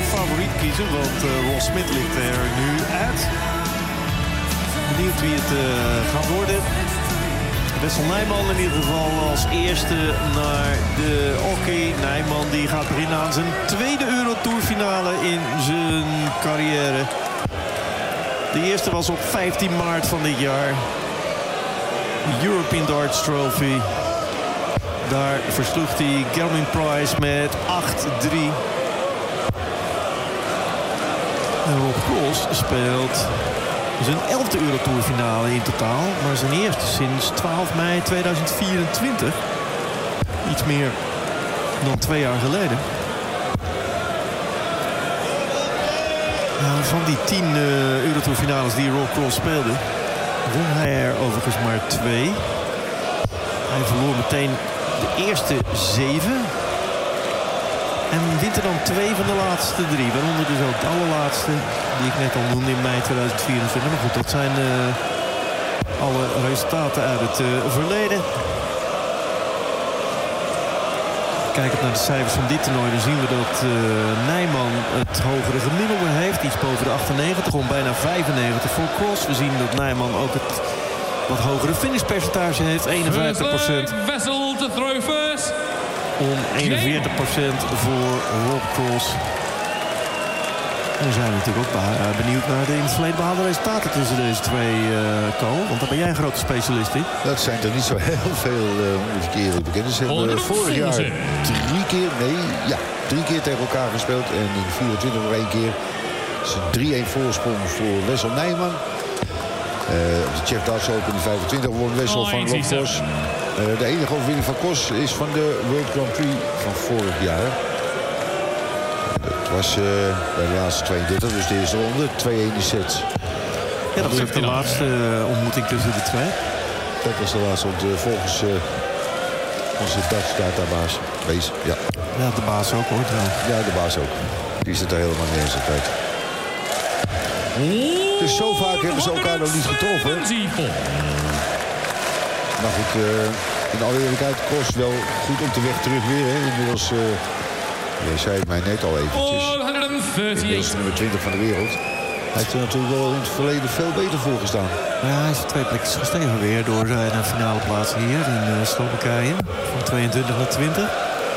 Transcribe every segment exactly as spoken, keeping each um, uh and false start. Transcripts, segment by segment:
favoriet kiezen, want uh, Ross Smith ligt er nu uit. Benieuwd wie het uh, gaat worden. Wessel Nijman in ieder geval als eerste naar de hockey. Nijman die gaat beginnen aan zijn tweede Eurotour-finale in zijn carrière. De eerste was op vijftien maart van dit jaar. De European Darts Trophy. Daar versloeg hij Gerwyn Price met acht drie. En Rob Cross speelt zijn elfde Eurotour-finale in totaal. Maar zijn eerste sinds twaalf mei tweeduizend vierentwintig. Iets meer dan twee jaar geleden. Nou, van die tien uh, Eurotour-finales die Rob Cross speelde, won hij er overigens maar twee. Hij verloor meteen de eerste zeven. En wint er dan twee van de laatste drie. Waaronder dus ook de allerlaatste die ik net al noemde in mei tweeduizend vierentwintig. Maar goed, dat zijn uh, alle resultaten uit het uh, verleden. Kijkend naar de cijfers van dit toernooi, dan zien we dat uh, Nijman het hogere gemiddelde heeft. Iets boven de achtennegentig, om bijna vijfennegentig voor Cross. We zien dat Nijman ook het wat hogere finishpercentage heeft, eenenvijftig procent. Wessel to throw first. Om eenenveertig procent voor Rob Cross. En we zijn natuurlijk ook benieuwd naar de in het verleden behaalde resultaten tussen deze twee uh, Cole. Want daar ben jij een grote specialist in. Dat zijn er niet zo heel veel, uh, moet ik eerlijk bekennen. Ze hebben vorig jaar drie keer, nee, ja, drie keer tegen elkaar gespeeld. En in vierentwintig nog één keer. Het is een drie-een voorsprong voor Wessel Nijman. Uh, op de Czech Darts Open in vijfentwintig won Wessel van Rob Cross. Uh, de enige overwinning van Kos is van de World Grand Prix van vorig jaar. Dat was uh, bij de laatste tweeëndertig, dus de eerste ronde. twee-een in sets. Ja, dat was ook de laatste uh, ontmoeting tussen de twee. Dat was de laatste, want uh, volgens uh, onze Darts-databaas. Wees, ja. Ja, de baas ook hoor. Trouwens. Ja, de baas ook. Die zit er helemaal neer in zijn tijd. Dus zo vaak hebben ze elkaar nog niet getroffen. Maar goed, uh, in alle eerlijkheid, Cross wel goed op de weg terug weer. Hè. Inmiddels, uh, jij zei het mij net al eventjes, inmiddels nummer twintig van de wereld. Hij heeft er natuurlijk wel in het verleden veel beter voor gestaan. Ja, hij is twee plekjes gestegen weer door zijn finale plaats hier in uh, Slowakije. Van tweeëntwintig naar twintig.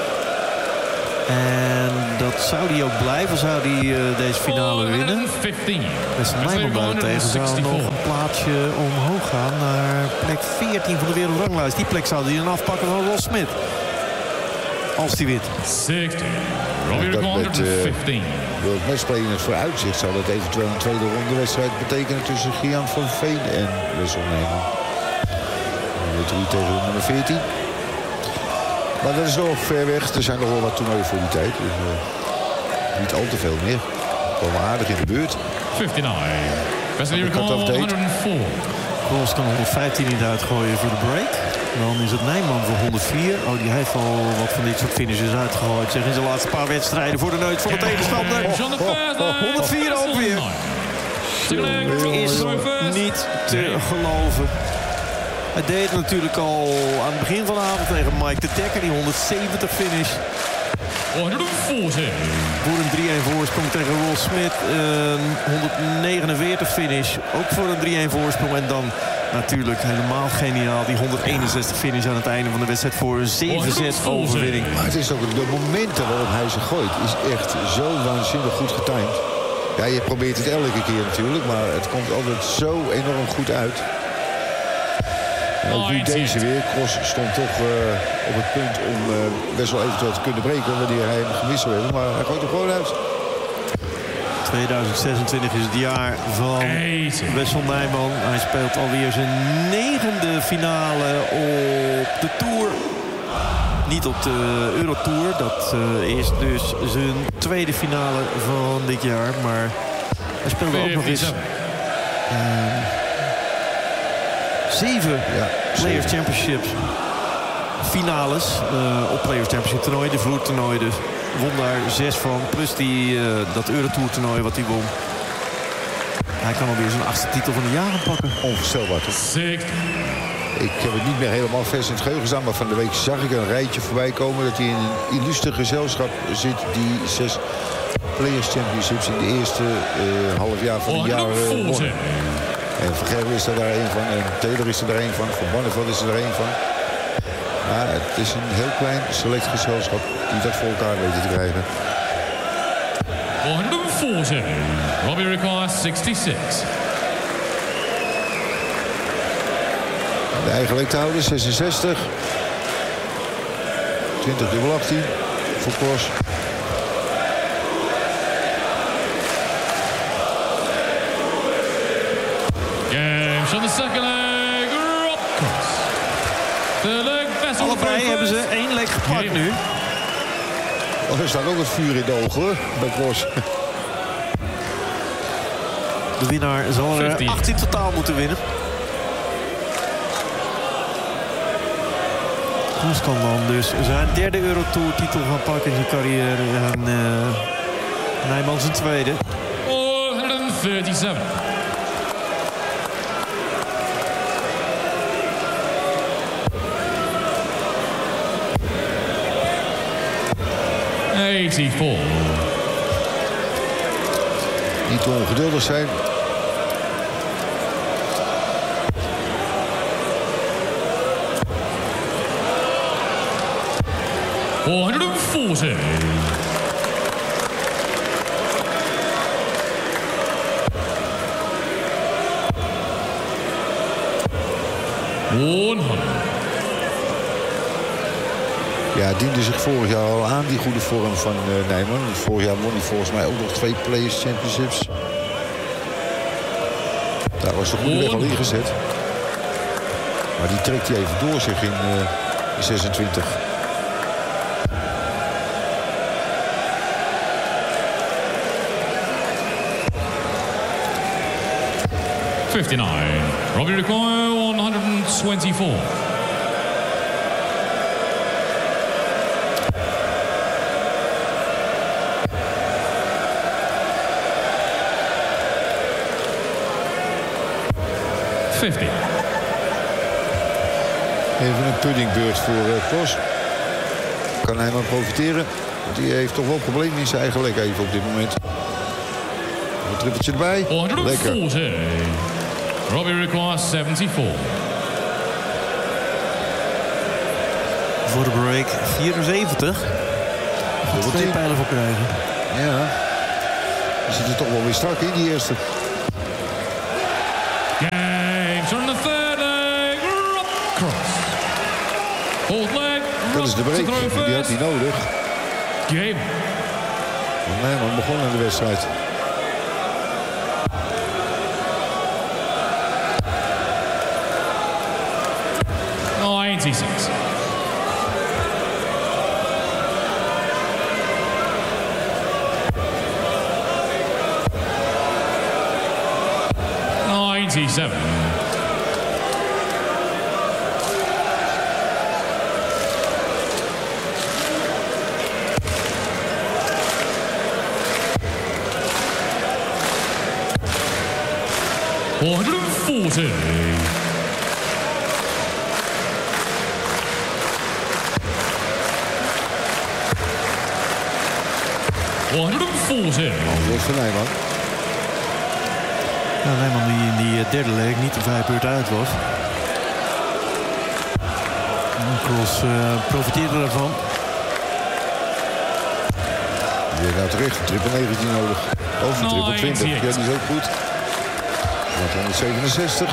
En dat zou hij ook blijven, zou hij uh, deze finale winnen. Wessel Nijman daarentegen zou nog een plaatsje omhoog gaan naar plek veertien van de wereldranglijst. Die plek zou hij dan afpakken van Ross Smith. Als hij wint. En dat met uh, World Matchplay in het vooruitzicht zou dat eventueel een tweede ronde wedstrijd betekenen tussen Gian van Veen en Wessel Nijman. Nummer drie tegen nummer veertien. Maar dat is nog ver weg. Er zijn nog wel wat toernooien voor die tijd. Dus, uh, niet al te veel meer. We komen aardig in de buurt. vijfennegentig. Cross kan honderdvijftien niet uitgooien voor de break. Dan is het Nijman voor honderdvier. Oh, die heeft al wat van dit soort finishes uitgegooid. Zeg in zijn laatste paar wedstrijden voor de neus van de tegenstander. honderdvier ook weer. Het is niet te geloven. Hij deed het natuurlijk al aan het begin van de avond tegen Mike de Dekker. Die honderdzeventig finish. Voor een drie-een voorsprong tegen Ross Smith. Een honderdnegenenveertig finish. Ook voor een drie-een voorsprong. En dan natuurlijk helemaal geniaal. Die honderdeenenzestig finish aan het einde van de wedstrijd voor een zeven-zes overwinning. Maar het is ook de momenten waarop hij ze gooit. Is echt zo waanzinnig goed getimed. Ja, je probeert het elke keer natuurlijk. Maar het komt altijd zo enorm goed uit. En ook nu deze weer. Cross stond toch uh, op het punt om uh, best wel eventueel te kunnen breken wanneer hij hem gemist zou hebben. Maar hij gooit er gewoon uit. tweeduizend zesentwintig is het jaar van Wessel Nijman. Hij speelt alweer zijn negende finale op de Tour. Niet op de Eurotour. Dat uh, is dus zijn tweede finale van dit jaar. Maar hij speelde ook nog eens Uh, Zeven ja, Players zeven. Championships finales uh, op Players Championship toernooi. De vloertoernooi dus. Won daar zes van. Plus die, uh, dat Eurotour toernooi wat hij won. Hij kan alweer zijn achtste titel van de jaren pakken. Onvoorstelbaar toch? Ik heb het niet meer helemaal vers in het geheugen staan. Maar van de week zag ik een rijtje voorbij komen. Dat hij in een illustre gezelschap zit. Die zes Players Championships in de eerste uh, half jaar van het jaar uh, wonnen. En Vergerwe is er daar één van. En Taylor is er daar één van. Van Barneveld is er één van. Maar het is een heel klein select gezelschap die dat voor elkaar weten te krijgen. honderdveertig. Robbie requires zesenzestig. De eigen leektehouder zesenzestig. twintig dubbel achttien voor Kors. Games on the second leg. Rob Cross. The leg vessel. Allebei hebben ze één leg gepakt nu. Oh, er staat ook het vuur in de ogen hoor, bij Kors. De winnaar zal er achttien totaal moeten winnen. Kors kan dan dus zijn derde Eurotour titel gaan pakken in zijn carrière. En uh, Nijman zijn tweede. honderdzevenendertig. eenennegentig. Niet te ongeduldig zijn. honderdveertig. honderd. Ja, diende zich vorig jaar al aan, die goede vorm van uh, Nijman. Vorig jaar won hij volgens mij ook nog twee Players Championships. Daar was de goede weg al ingezet. Maar die trekt hij even door zich in uh, zesentwintig. fifty-nine. Robbie require honderdtwenty-four. fifty. Even een puddingbeurt voor uh, Kors. Kan hij maar profiteren. Want hij heeft toch wel problemen in zijn eigen leg even op dit moment. Een trippeltje erbij. Lekker. Robbie requires zevenenzeventig. Voor de break vierenzeventig. Gaat twee pijlen voor krijgen. Ja. Die zit er toch wel weer strak in, die eerste. Games on the third leg. Rob Cross. Hold leg. Dat is de break. Die had hij nodig. Game. Nee, maar begon aan de wedstrijd. negenenzestig. ninety-seven. honderdveertig. honderdveertig. Antwoord van Nijman. Ja, Nijman die in die derde leg niet de vijf beurt uit was. Cross uh, profiteerde daarvan. Weer nou terecht. Triple negentien nodig. Of een triple twintig. Ja, die is ook goed. honderdzevenenzestig.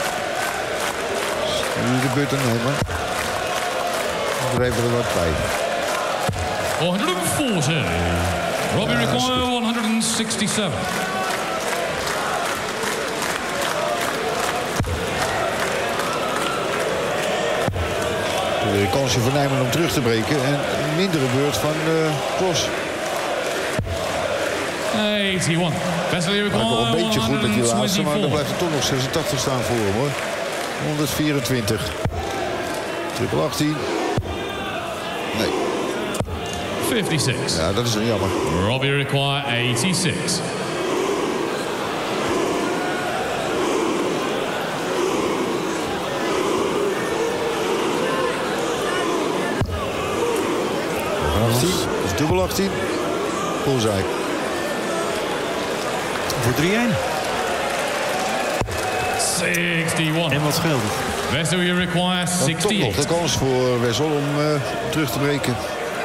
Nu de beurt aan Nijman. Er even er wat bij. honderdveertig. Robbie require honderdzevenenzeventig. Weer een kansje voor Nijman om terug te breken. En een mindere beurt van uh, Kors. eenennegentig. Wesley Maakt nog een beetje goed met die laatste. Maar dan blijft er toch nog zesentachtig staan voor hem hoor. honderdvierentwintig. Triple achttien. Nee. vijfenzestig. Ja, dat is een jammer. Robbie require eenennegentig. achttien of dubbel achttien. Bullseye. voor drie-een. zesenzestig. En wat scheelt het? Wessel, you require Dan toch nog zesenzestig. de kans voor Wessel om uh, terug te breken.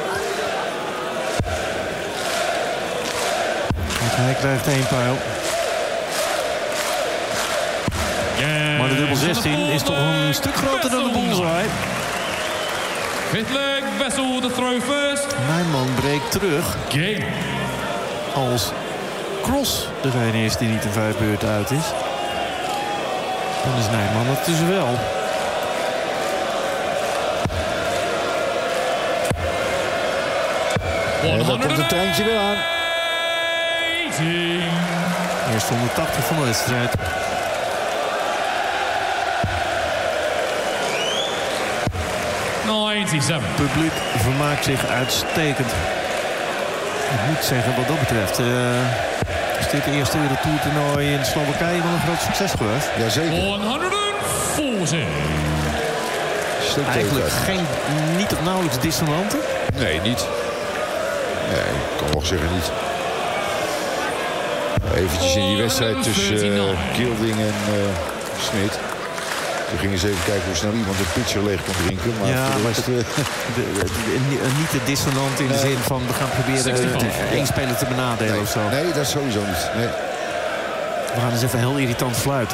Hij krijgt één pijl. Yeah. Maar de dubbel zestien is toch een stuk groter dan de bullseye. Fifth leg, Wessel, the throw first. Nijman breekt terug. Game. Als Cross degene is die niet in vijf beurten uit is. Dan is Nijman het dus wel. En dan komt het treintje weer aan. Eerst honderdtachtig van de wedstrijd. negenennegentig. Het publiek vermaakt zich uitstekend. Ik moet zeggen, wat dat betreft... Uh, is dit de eerste Eurotour-toernooi in Slowakije wel een groot succes geweest? Jazeker. honderdveertig. Eigenlijk geen, niet of nauwelijks dissonanten. Nee, niet. Nee, ik kan nog zeggen niet. Eventjes in die wedstrijd tussen uh, Gilding en uh, Smit. Toen gingen ze even kijken hoe snel iemand een pitcher leeg kon drinken. Maar ja, maar het, de, de, de, niet te dissonant in de zin van we gaan proberen uh, één speler te benadelen nee, of zo. Nee, dat sowieso niet. Nee. We gaan eens even heel irritant fluiten.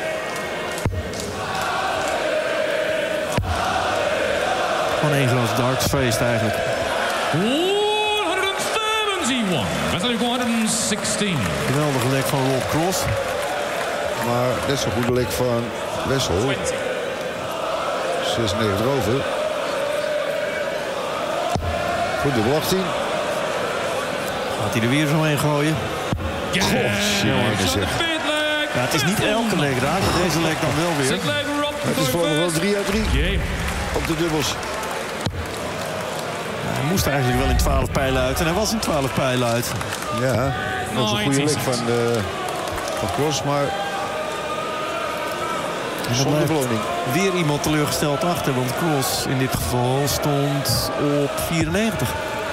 Gewoon één groot dartsfeest eigenlijk. honderdzevenenzeventig. Wedstrijd honderdzestien. Geweldige lek van Rob Cross. Maar net zo goede lek van Wessel. zesennegentig over. Goed, dubbel achttien. Gaat hij er weer zo heen gooien? Ja, ja, het is niet elke leg raak, maar deze leg dan wel weer. Het is volgens wel drie uit drie op de dubbels. Ja, hij moest eigenlijk wel in twaalf pijlen uit en hij was in twaalf pijlen uit. Ja, dat was een goede lek van, de, van Cross, maar zonder beloning. Weer iemand teleurgesteld achter, want Cross in dit geval stond op vierennegentig.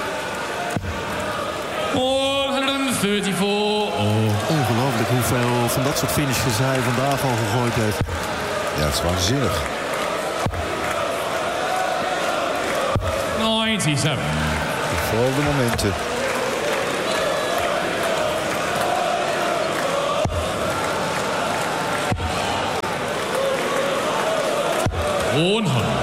honderdvierentachtig. Oh. Ongelooflijk hoeveel van dat soort finishes hij vandaag al gegooid heeft. Ja, het is waanzinnig. negenennegentig. Vooral de momenten. honderd.